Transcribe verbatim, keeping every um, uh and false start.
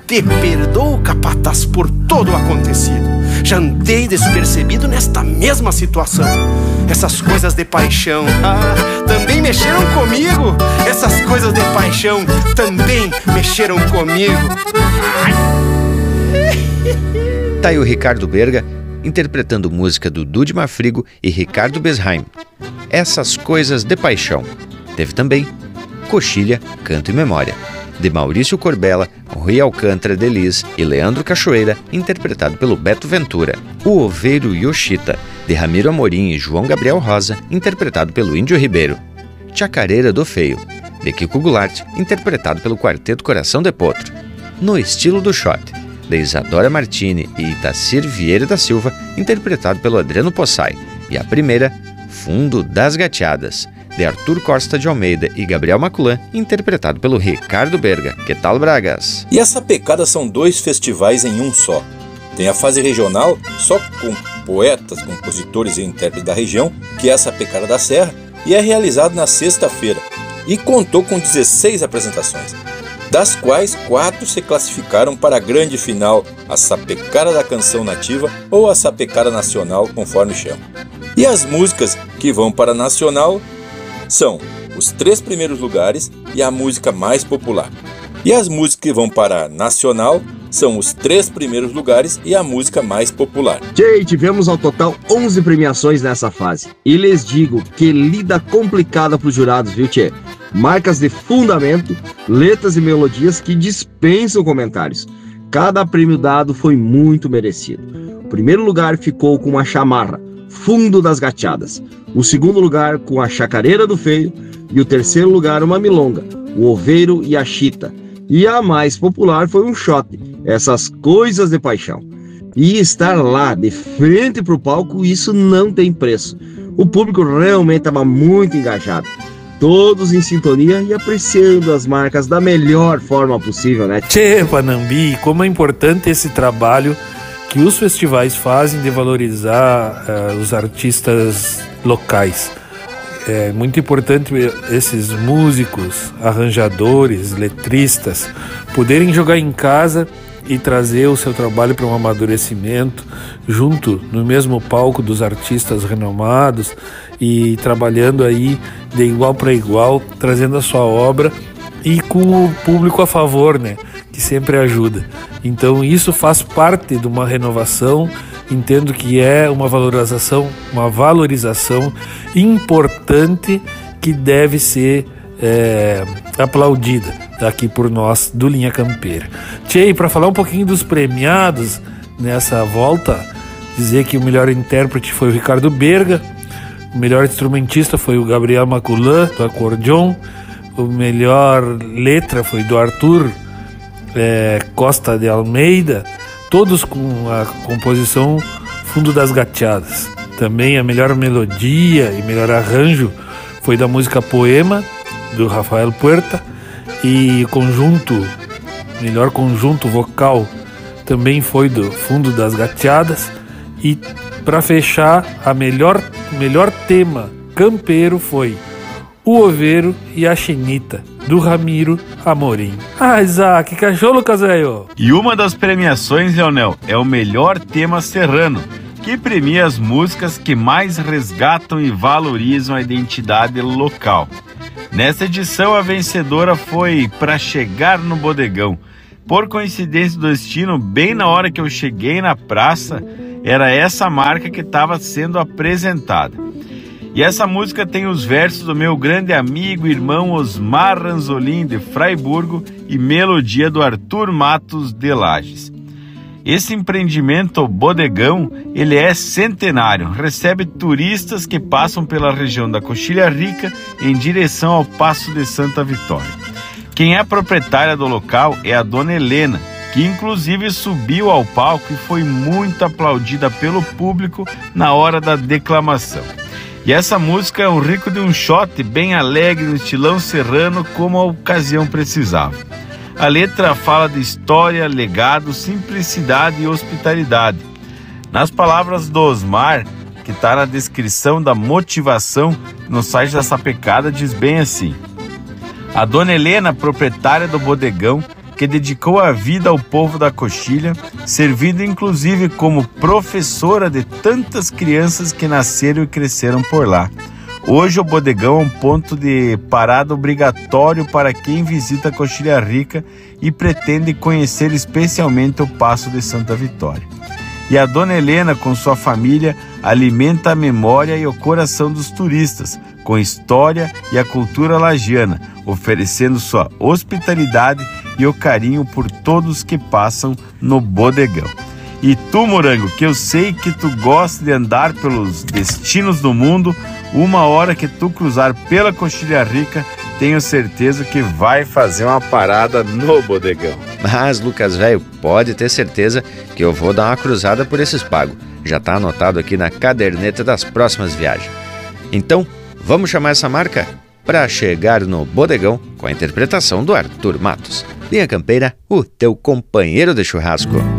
Te perdoo, capataz, por todo o acontecido. Já andei despercebido nesta mesma situação. Essas coisas de paixão, ah, também mexeram comigo. Essas coisas de paixão também mexeram comigo. Tá aí o Ricardo Berga interpretando música do Dudy Mafrigo e Ricardo Besheim. Essas coisas de paixão. Teve também Coxilha, Canto e Memória, de Maurício Corbella, Rui Alcântara de Lis e Leandro Cachoeira, interpretado pelo Beto Ventura. O Oveiro Yoshita, de Ramiro Amorim e João Gabriel Rosa, interpretado pelo Índio Ribeiro. Chacareira do Feio, de Kiko Goulart, interpretado pelo Quarteto Coração de Potro. No Estilo do Shot, de Isadora Martini e Itacir Vieira da Silva, interpretado pelo Adriano Possai. E a primeira, Fundo das Gateadas, de Arthur Costa de Almeida e Gabriel Maculan, interpretado pelo Ricardo Berga. Que tal, Bragas? E essa pecada são dois festivais em um só. Tem a fase regional, só com poetas, compositores e intérpretes da região, que é essa Pecada da Serra, e é realizado na sexta-feira, e contou com dezesseis apresentações, das quais quatro se classificaram para a grande final, a Sapecada da Canção Nativa ou a Sapecada Nacional, conforme chama. E as músicas que vão para a Nacional são os três primeiros lugares e a música mais popular. E as músicas que vão para a Nacional são os três primeiros lugares e a música mais popular. Tchê, tivemos ao total onze premiações nessa fase. E lhes digo que lida complicada para os jurados, viu, tchê? Marcas de fundamento, letras e melodias que dispensam comentários. Cada prêmio dado foi muito merecido. O primeiro lugar ficou com a Chamarra, Fundo das Gateadas. O segundo lugar com a Chacareira do Feio. E o terceiro lugar uma milonga, o Oveiro e a Chita. E a mais popular foi um shot, Essas Coisas de Paixão. E estar lá, de frente para o palco, isso não tem preço. O público realmente estava muito engajado. Todos em sintonia e apreciando as marcas da melhor forma possível, né? Tchê, Panambi, como é importante esse trabalho que os festivais fazem de valorizar uh, os artistas locais. É muito importante esses músicos, arranjadores, letristas poderem jogar em casa e trazer o seu trabalho para um amadurecimento junto no mesmo palco dos artistas renomados e trabalhando aí de igual para igual, trazendo a sua obra e com o público a favor, né, que sempre ajuda. Então isso faz parte de uma renovação. Entendo que é uma valorização, uma valorização importante que deve ser é, aplaudida aqui por nós do Linha Campeira. Tchê, para falar um pouquinho dos premiados nessa volta, dizer que o melhor intérprete foi o Ricardo Berga, o melhor instrumentista foi o Gabriel Maculan, do acordeon, o melhor letra foi do Arthur é, Costa de Almeida, todos com a composição Fundo das Gateadas. Também a melhor melodia e melhor arranjo foi da música Poema, do Rafael Puerta, e conjunto, melhor conjunto vocal também foi do Fundo das Gateadas. E para fechar, a melhor, melhor tema campeiro foi O Oveiro e a Chinita, do Ramiro Amorim. Ah, Isaac, que cachorro, caseio! E uma das premiações, Leonel, é o melhor tema serrano, que premia as músicas que mais resgatam e valorizam a identidade local. Nessa edição, a vencedora foi Pra Chegar no Bodegão. Por coincidência do destino, bem na hora que eu cheguei na praça, era essa marca que estava sendo apresentada. E essa música tem os versos do meu grande amigo e irmão Osmar Ranzolin, de Fraiburgo, e melodia do Arthur Matos, de Lages. Esse empreendimento, o Bodegão, ele é centenário, recebe turistas que passam pela região da Coxilha Rica em direção ao Passo de Santa Vitória. Quem é proprietária do local é a dona Helena, que inclusive subiu ao palco e foi muito aplaudida pelo público na hora da declamação. E essa música é um rico de um shot bem alegre no estilão serrano, como a ocasião precisava. A letra fala de história, legado, simplicidade e hospitalidade. Nas palavras do Osmar, que está na descrição da motivação no site da Sapecada, diz bem assim: a dona Helena, proprietária do bodegão, que dedicou a vida ao povo da Coxilha, servindo inclusive como professora de tantas crianças que nasceram e cresceram por lá. Hoje o bodegão é um ponto de parada obrigatório para quem visita Coxilha Rica e pretende conhecer especialmente o Paço de Santa Vitória. E a Dona Helena, com sua família, alimenta a memória e o coração dos turistas, com história e a cultura lagiana, oferecendo sua hospitalidade e o carinho por todos que passam no bodegão. E tu, Morango, que eu sei que tu gosta de andar pelos destinos do mundo, uma hora que tu cruzar pela Coxilha Rica, tenho certeza que vai fazer uma parada no bodegão. Mas, Lucas velho, pode ter certeza que eu vou dar uma cruzada por esses pagos. Já tá anotado aqui na caderneta das próximas viagens. Então, vamos chamar essa marca para chegar no bodegão com a interpretação do Arthur Matos. Linha Campeira, o teu companheiro de churrasco.